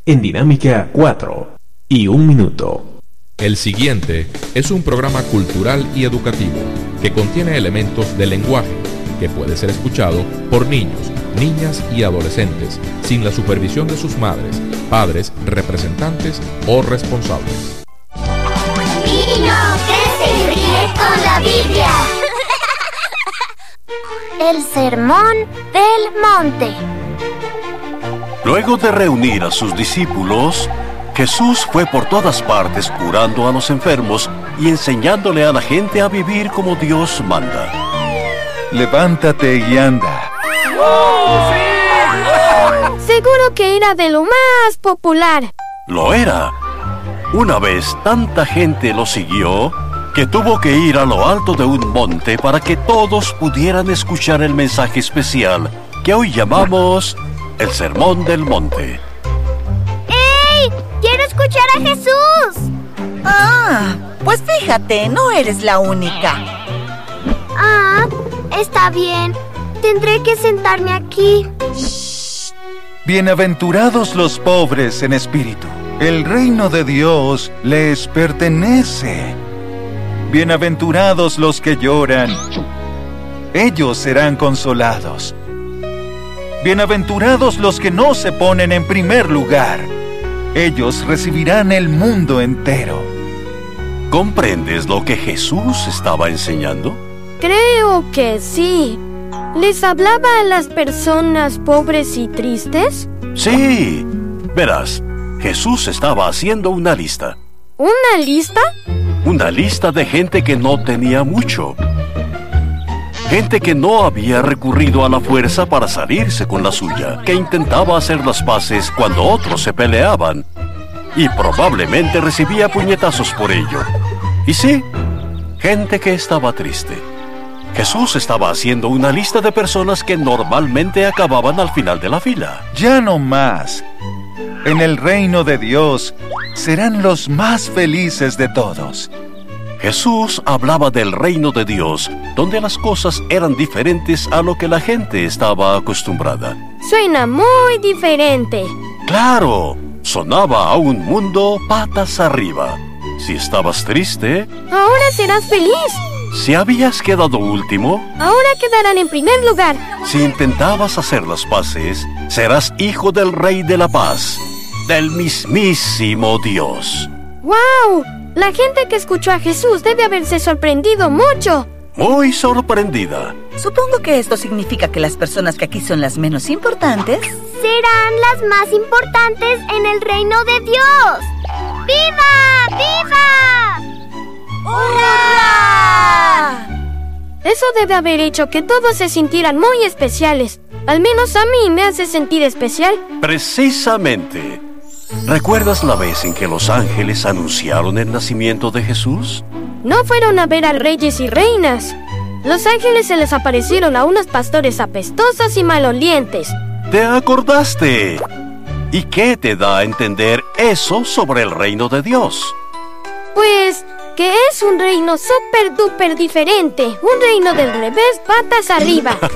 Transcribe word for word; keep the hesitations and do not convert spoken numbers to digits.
en Dinámica cuatro y un minuto. El siguiente es un programa cultural y educativo que contiene elementos de lenguaje que puede ser escuchado por niños, niñas y adolescentes sin la supervisión de sus madres, padres, representantes o responsables. Niño, crece y ríe con la Biblia. El sermón del monte. Luego de reunir a sus discípulos, Jesús fue por todas partes curando a los enfermos y enseñándole a la gente a vivir como Dios manda. Levántate y anda. Seguro que era de lo más popular. Lo era. Una vez tanta gente lo siguió que tuvo que ir a lo alto de un monte para que todos pudieran escuchar el mensaje especial que hoy llamamos el Sermón del Monte. ¡Ey! ¡Quiero escuchar a Jesús! Ah, pues fíjate, no eres la única. Ah, está bien. Tendré que sentarme aquí. Bienaventurados los pobres en espíritu. El reino de Dios les pertenece. Bienaventurados los que lloran. Ellos serán consolados. Bienaventurados los que no se ponen en primer lugar. Ellos recibirán el mundo entero. ¿Comprendes lo que Jesús estaba enseñando? Creo que sí. ¿Les hablaba a las personas pobres y tristes? Sí. Verás, Jesús estaba haciendo una lista. ¿Una lista? Una lista de gente que no tenía mucho. Gente que no había recurrido a la fuerza para salirse con la suya, que intentaba hacer las paces cuando otros se peleaban y probablemente recibía puñetazos por ello. Y sí, gente que estaba triste. Jesús estaba haciendo una lista de personas que normalmente acababan al final de la fila. Ya no más. En el reino de Dios serán los más felices de todos. Jesús hablaba del reino de Dios, donde las cosas eran diferentes a lo que la gente estaba acostumbrada. Suena muy diferente. ¡Claro! Sonaba a un mundo patas arriba. Si estabas triste... Ahora serás feliz. Si habías quedado último... Ahora quedarán en primer lugar. Si intentabas hacer las paces, serás hijo del Rey de la Paz, del mismísimo Dios. ¡Wow! La gente que escuchó a Jesús debe haberse sorprendido mucho. Muy sorprendida. Supongo que esto significa que las personas que aquí son las menos importantes serán las más importantes en el reino de Dios. ¡Viva! ¡Viva! ¡Hurra! Eso debe haber hecho que todos se sintieran muy especiales. Al menos a mí me hace sentir especial. Precisamente. ¿Recuerdas la vez en que los ángeles anunciaron el nacimiento de Jesús? No fueron a ver a reyes y reinas. Los ángeles se les aparecieron a unos pastores apestosos y malolientes. ¿Te acordaste? ¿Y qué te da a entender eso sobre el reino de Dios? Pues que es un reino súper duper diferente. Un reino del revés, patas arriba.